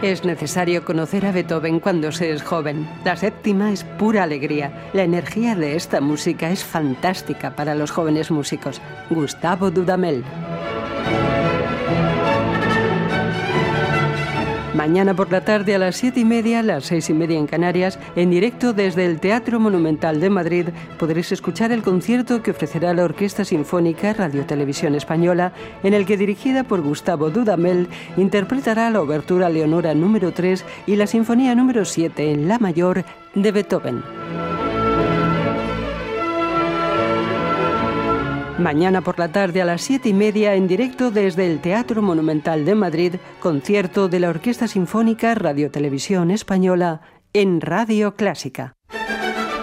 Es necesario conocer a Beethoven cuando se es joven. La séptima es pura alegría. La energía de esta música es fantástica para los jóvenes músicos. Gustavo Dudamel. Mañana por la tarde a las 7:30, las 6:30 en Canarias, en directo desde el Teatro Monumental de Madrid, podréis escuchar el concierto que ofrecerá la Orquesta Sinfónica Radio Televisión Española, en el que, dirigida por Gustavo Dudamel, interpretará la obertura Leonora número 3 y la Sinfonía número 7 en La mayor de Beethoven. Mañana por la tarde a las 7:30, en directo desde el Teatro Monumental de Madrid, concierto de la Orquesta Sinfónica Radio Televisión Española en Radio Clásica.